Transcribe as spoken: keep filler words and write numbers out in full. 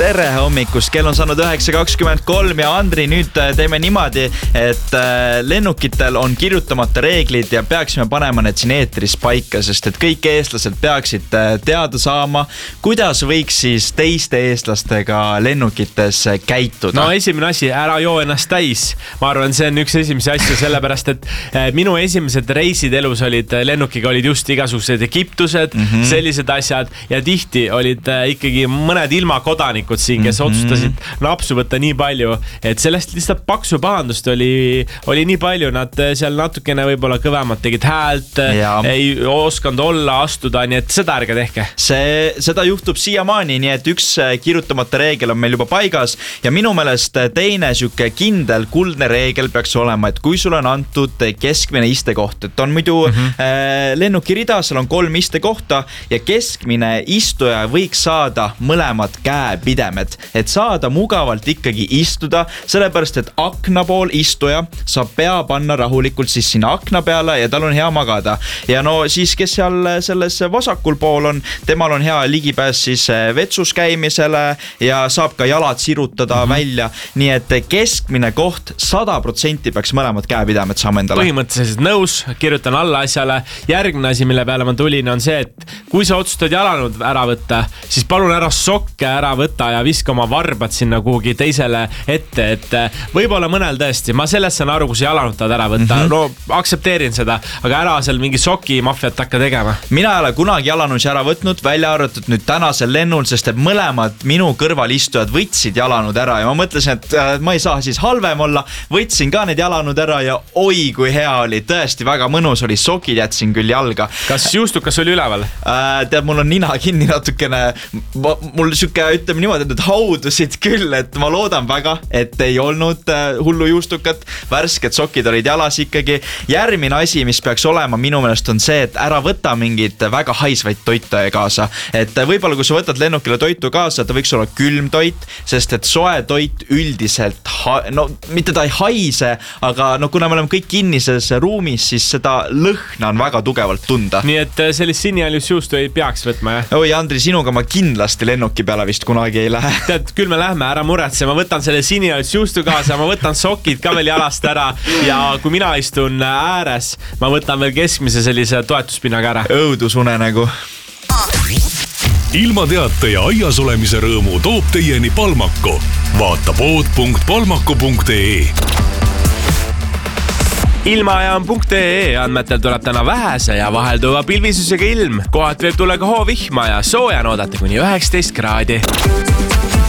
Tere hommikust, kell on saanud üheksa kakskümmend kolm ja Andri, nüüd teeme niimoodi, et lennukitel on kirjutamata reeglid ja peaksime panema need siin eetris paika, sest et kõik eestlased peaksid teada saama, kuidas võiks siis teiste eestlastega lennukites käituda. No esimene asi, ära joo ennast täis. Ma arvan, see on üks esimese asju, sellepärast, et minu esimesed reisid elus olid lennukiga, olid just igasugused Egiptused, mm-hmm. sellised asjad ja tihti olid ikkagi mõned ilmakodanikud siin, kes mm-hmm. otsustasid napsu võtta nii palju, et sellest lihtsalt paksu pahandust oli, oli nii palju, nad seal natukene võib-olla kõvemad tegid häält, ja. ei oskanud olla, astuda, nii et seda ärge tehke. See, seda juhtub siiamaani, nii et üks kirjutamata reegel on meil juba paigas ja minu meelest teine süke kindel kuldne reegel peaks olema, et kui sul on antud keskmine istekoht, et on muidu mm-hmm. lennuki rida, seal on kolm istekohta ja keskmine istuja võiks saada mõlemad käepidemed, et saada mugavalt ikkagi istuda, sellepärast, et akna pool istuja saab pea panna rahulikult siis sinna akna peale ja tal on hea magada. Ja no siis, kes seal selles vasakul pool on, temal on hea ligipääs siis vetsus käimisele ja saab ka jalad sirutada mm-hmm. välja. Nii et keskmine koht sada protsenti peaks mõlemad käepidemed saama endale. Põhimõtteliselt nõus, kirjutan alla asjale. Järgmine asi, mille peale ma tulin, on see, et kui sa otsustad jalanud ära võtta, siis palun ära sokke ära võtta ja viska oma varbad sinna kuhugi teisele ette, et võib-olla mõnel tõesti, ma sellest saan aru, kui sa jalanud tahad ära võtta, mm-hmm. no aktsepteerin seda, aga ära seal mingi soki mafiat hakka tegema. Mina ei ole kunagi jalanusi ära võtnud, välja arvatud nüüd tänasel lennul, sest et mõlemad minu kõrvalistujad võtsid jalanud ära ja ma mõtlesin, et ma ei saa siis halvem olla, võtsin ka need jalanud ära ja oi kui hea oli, tõesti väga mõnus oli, sokid jätsin küll jalga. Kas juustukas oli üleval? Äh, tead, mul on nina kinni natukene, mul süke, ütleme niimoodi, et haudusid küll, et ma loodan väga, et ei olnud hullu juustukat, värsked sokid olid jalas ikkagi. Järgmine asi, mis peaks olema minu meelest on see, et ära võta mingid väga haisvaid toite kaasa. Et võib-olla kui sa võtad lennukile toitu kaasa, ta võiks olla külm toit, sest et soe toit üldiselt, ha- no mitte ta ei haise, aga no kuna me oleme kõik kinnises ruumis, siis seda lõhna on väga tugevalt tunda. Nii et sellist sinialjusjuustu ei peaks võtma, jah? Oi, Andri, sinuga ma kindlasti lennuki peale vist kunagi ei lähe. Tead, küll me lähme, ära muretse, ma võtan selle sinialjusjuustu kaasa, ma võtan sokid ka veel jalast ära ja kui mina istun ääres, ma võtan veel keskmise sellise toetuspinnaga ära. Õudusunenägu. Ilmateate ja aias olemise rõõmu toob teieni Palmako. Vaata pood punkt palmako punkt ee. Ilmaajam punkt ee andmetel tuleb täna vähese ja vahelduva pilvisusega ilm. Kohalt võib tulla ka hoovihma ja sooja oodata kuni üheksateist kraadi.